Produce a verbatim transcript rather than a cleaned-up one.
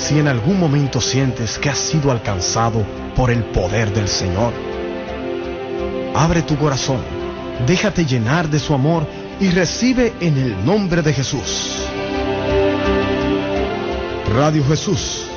Si en algún momento sientes que has sido alcanzado por el poder del Señor, abre tu corazón, déjate llenar de su amor y recibe en el nombre de Jesús. Radio Jesús